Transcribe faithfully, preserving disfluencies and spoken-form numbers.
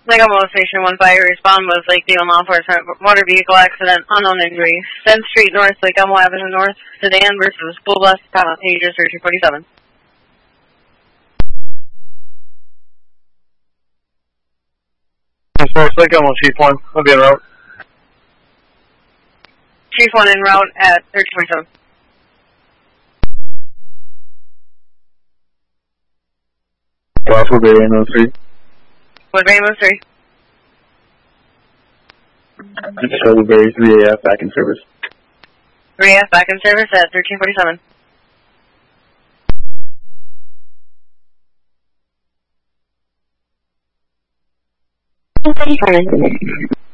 Nickel Station one fire respond was Lakeview and law enforcement motor vehicle accident, unknown injury. tenth Street North, Lake Elmo Avenue North, sedan versus school bus, uh, pages thirteen forty-seven. Lake Elmo, Chief one, I'll be en route. Chief one en route at thirteen forty-seven. Cross Woodbury, Rainbow three. Woodbury, Rainbow three. Show Woodbury, three A F, back in service. three A F back in service at thirteen forty-seven. thirty-five minutes.